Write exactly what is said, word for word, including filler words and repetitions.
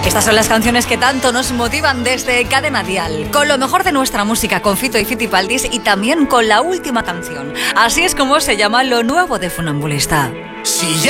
Estas son las canciones que tanto nos motivan desde Cadena Dial, con lo mejor de nuestra música, con Fito y Fitipaldis y también con la última canción. Así es como se llama lo nuevo de Funambulista. Si